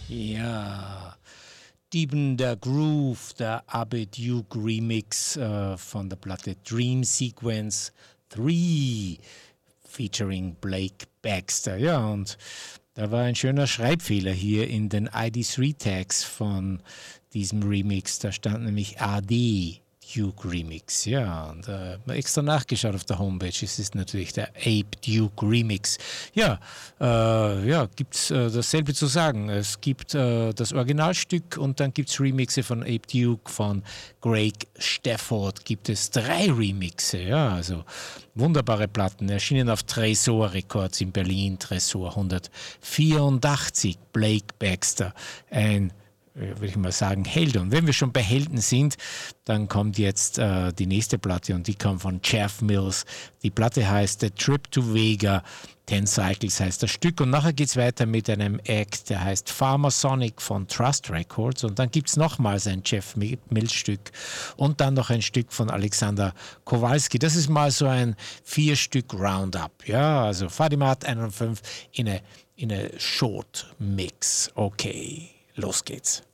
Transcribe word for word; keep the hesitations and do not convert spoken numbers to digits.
Ja, Deepen der Groove, der Abbey Duke Remix äh, von der Platte Dream Sequence drei featuring Blake Baxter. Ja, und da war ein schöner Schreibfehler hier in den I D drei Tags von diesem Remix. Da stand nämlich A D Duke Remix. Ja, und äh, extra nachgeschaut auf der Homepage. Es ist natürlich der Ape Duke Remix. Ja, äh, ja, gibt es äh, dasselbe zu sagen. Es gibt äh, das Originalstück und dann gibt es Remixe von Ape Duke, von Greg Stafford gibt es drei Remixe. Ja, also wunderbare Platten. Erschienen auf Tresor Records in Berlin, Tresor hundertvierundachtzig. Blake Baxter, ein würde ich mal sagen, Held. Und wenn wir schon bei Helden sind, dann kommt jetzt äh, die nächste Platte und die kommt von Jeff Mills. Die Platte heißt The Trip to Vega, Ten Cycles heißt das Stück und nachher geht es weiter mit einem Act, der heißt Farmer Sonic von Trust Records und dann gibt es nochmals ein Jeff Mills Stück und dann noch ein Stück von Alexander Kowalski. Das ist mal so ein vier Stück Roundup. Ja, also Fadimat einhundertfünf in eine in a Short Mix. Okay, los geht's.